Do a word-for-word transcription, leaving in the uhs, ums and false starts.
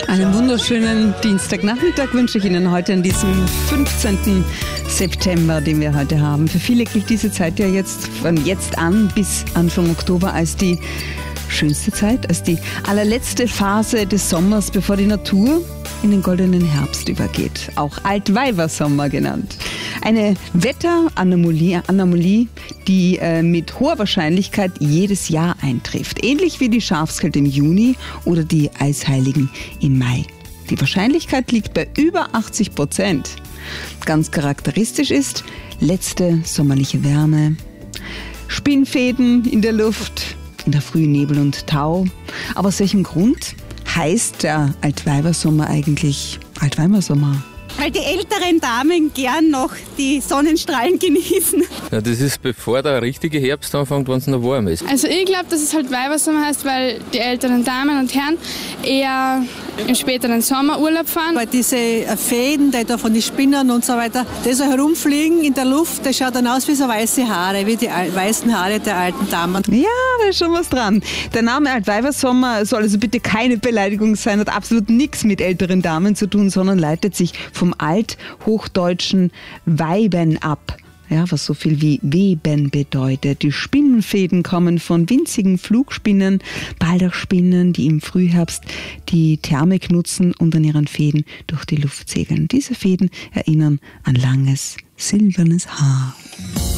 Einen wunderschönen Dienstagnachmittag wünsche ich Ihnen heute an diesem fünfzehnten September, den wir heute haben. Für viele gilt diese Zeit ja jetzt von jetzt an bis Anfang Oktober als die schönste Zeit, als die allerletzte Phase des Sommers, bevor die Natur in den goldenen Herbst übergeht. Auch Altweibersommer genannt. Eine Wetteranomalie, Anomalie, die äh, mit hoher Wahrscheinlichkeit jedes Jahr eintrifft. Ähnlich wie die Schafskälte im Juni oder die Eisheiligen im Mai. Die Wahrscheinlichkeit liegt bei über achtzig Prozent. Ganz charakteristisch ist letzte sommerliche Wärme, Spinnfäden in der Luft, in der Früh Nebel und Tau. Aber aus welchem Grund heißt der Altweibersommer eigentlich Altweibersommer? Weil die älteren Damen gern noch die Sonnenstrahlen genießen. Ja, das ist bevor der richtige Herbst anfängt, wenn es noch warm ist. Also ich glaube, dass es halt Weibersommer heißt, weil die älteren Damen und Herren eher im späteren Sommer Urlaub fahren. Weil diese Fäden, die da von den Spinnern und so weiter, die so herumfliegen in der Luft, das schaut dann aus wie so weiße Haare, wie die weißen Haare der alten Damen. Ja, da ist schon was dran. Der Name Altweibersommer soll also bitte keine Beleidigung sein, hat absolut nichts mit älteren Damen zu tun, sondern leitet sich vom althochdeutschen Weiben ab. Ja, was so viel wie Weben bedeutet. Die Spinnenfäden kommen von winzigen Flugspinnen, Baldachspinnen, die im Frühherbst die Thermik nutzen und an ihren Fäden durch die Luft segeln. Diese Fäden erinnern an langes, silbernes Haar.